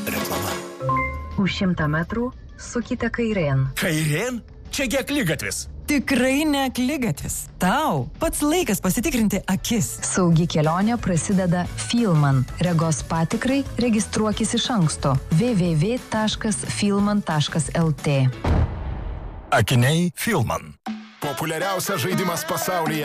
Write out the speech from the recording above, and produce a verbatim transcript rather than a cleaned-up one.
Reklama. Už šimtą metrų sukite kairėn. Kairėn? Čiagi akligatvis. Tikrai ne akligatvis. Tau pats laikas pasitikrinti akis. Saugi kelionė prasideda Filman. Regos patikrai registruokis iš anksto. w w w taškas filman taškas l t. Akiniai Filman. Populiariausias žaidimas pasaulyje.